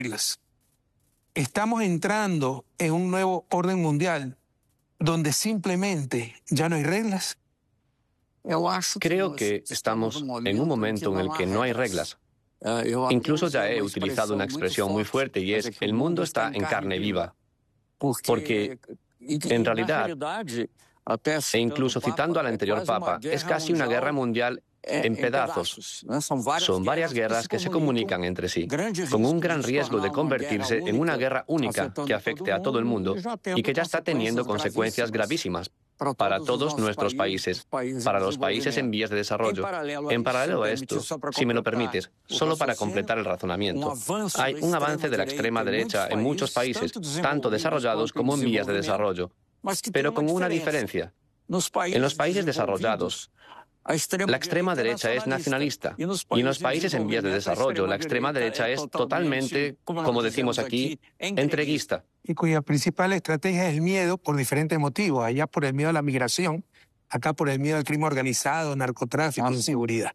reglas. Estamos entrando en un nuevo orden mundial donde simplemente ya no hay reglas. Creo que estamos en un momento en el que no hay reglas. Incluso ya he utilizado una expresión muy fuerte y es: el mundo está en carne viva. Porque, en realidad, e incluso citando al anterior Papa, es casi una guerra mundial en pedazos. Son varias guerras que se comunican entre sí, con un gran riesgo de convertirse en una guerra única que afecte a todo el mundo y que ya está teniendo consecuencias gravísimas para todos nuestros países, para los países en vías de desarrollo. En paralelo a esto, si me lo permites, solo para completar el razonamiento, hay un avance de la extrema derecha en muchos países, tanto desarrollados como en vías de desarrollo, pero con una diferencia. En los países desarrollados, la extrema derecha es nacionalista, y en los países en vías de desarrollo, la extrema derecha es totalmente, como decimos aquí, entreguista. Y cuya principal estrategia es el miedo por diferentes motivos. Allá por el miedo a la migración, acá por el miedo al crimen organizado, narcotráfico, inseguridad.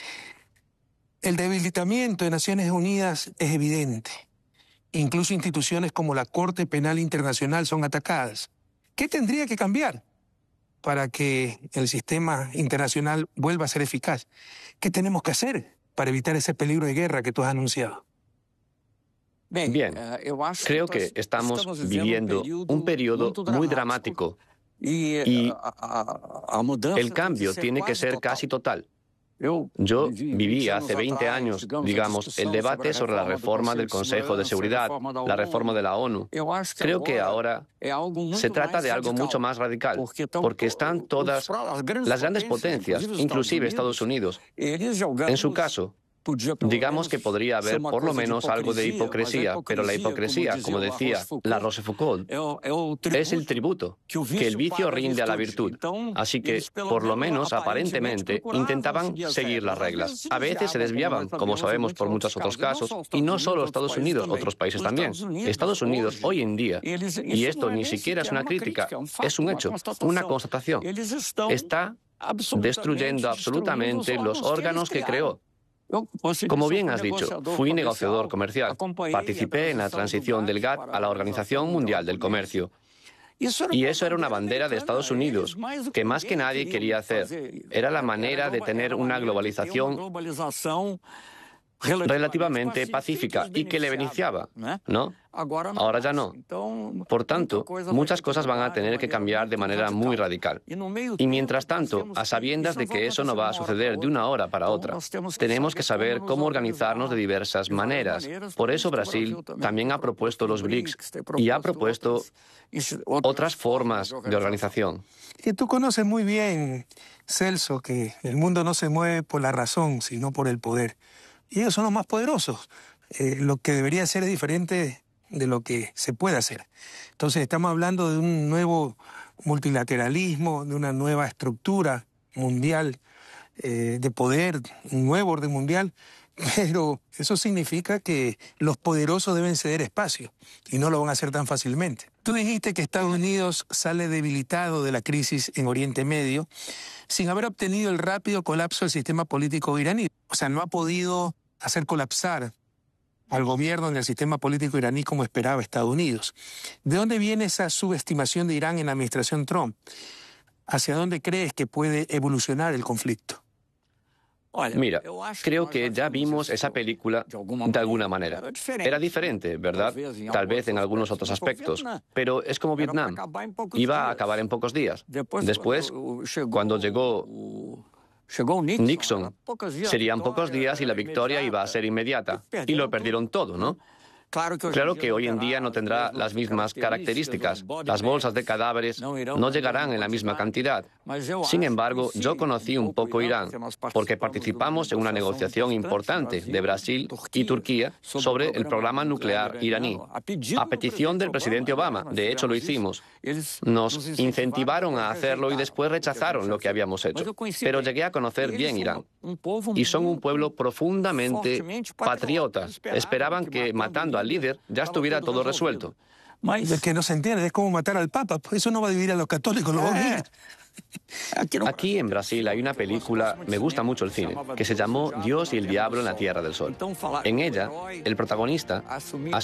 El debilitamiento de Naciones Unidas es evidente. Incluso instituciones como la Corte Penal Internacional son atacadas. ¿Qué tendría que cambiar para que el sistema internacional vuelva a ser eficaz? ¿Qué tenemos que hacer para evitar ese peligro de guerra que tú has anunciado? Bien, creo que estamos viviendo un periodo muy dramático y el cambio tiene que ser casi total. Yo viví hace 20 años, digamos, el debate sobre la reforma del Consejo de Seguridad, la reforma de la ONU. Creo que ahora se trata de algo mucho más radical, porque están todas las grandes potencias, inclusive Estados Unidos. En su caso, digamos que podría haber por lo menos algo de hipocresía, pero la hipocresía, como decía La Rochefoucauld, es el tributo que el vicio rinde a la virtud. Así que, por lo menos aparentemente, intentaban seguir las reglas. A veces se desviaban, como sabemos por muchos otros casos, y no solo Estados Unidos, otros países también. Estados Unidos, hoy en día, y esto ni siquiera es una crítica, es un hecho, una constatación, está destruyendo absolutamente los órganos que creó. Como bien has dicho, fui negociador comercial. Participé en la transición del GATT a la Organización Mundial del Comercio. Y eso era una bandera de Estados Unidos, que más que nadie quería hacer. Era la manera de tener una globalización relativamente pacífica y que le beneficiaba, ¿no? Ahora ya no. Por tanto, muchas cosas van a tener que cambiar de manera muy radical. Y mientras tanto, a sabiendas de que eso no va a suceder de una hora para otra, tenemos que saber cómo organizarnos de diversas maneras. Por eso Brasil también ha propuesto los BRICS y ha propuesto otras formas de organización. Y tú conoces muy bien, Celso, que el mundo no se mueve por la razón, sino por el poder. Y ellos son los más poderosos. Lo que debería ser es diferente de lo que se puede hacer. Entonces estamos hablando de un nuevo multilateralismo, de una nueva estructura mundial de poder, un nuevo orden mundial, pero eso significa que los poderosos deben ceder espacio y no lo van a hacer tan fácilmente. Tú dijiste que Estados Unidos sale debilitado de la crisis en Oriente Medio sin haber obtenido el rápido colapso del sistema político iraní. O sea, no ha podido hacer colapsar al gobierno en el sistema político iraní como esperaba Estados Unidos. ¿De dónde viene esa subestimación de Irán en la administración Trump? ¿Hacia dónde crees que puede evolucionar el conflicto? Mira, creo que ya vimos esa película de alguna manera. Era diferente, ¿verdad? Tal vez en algunos otros aspectos, pero es como Vietnam. Iba a acabar en pocos días. Después, cuando llegó Nixon, serían pocos días y la victoria iba a ser inmediata. Y lo perdieron todo, ¿no? Claro que hoy en día no tendrá las mismas características. Las bolsas de cadáveres no llegarán en la misma cantidad. Sin embargo, yo conocí un poco Irán, porque participamos en una negociación importante de Brasil y Turquía sobre el programa nuclear iraní. A petición del presidente Obama, de hecho lo hicimos. Nos incentivaron a hacerlo y después rechazaron lo que habíamos hecho. Pero llegué a conocer bien Irán. Y son un pueblo profundamente patriota. Esperaban que matando al líder ya estuviera todo resuelto. Es que no se entiende, es como matar al Papa. Eso no va a dividir a los católicos, lo va a unir. Aquí en Brasil hay una película, me gusta mucho el cine, que se llamó Dios y el Diablo en la Tierra del Sol. En ella, el protagonista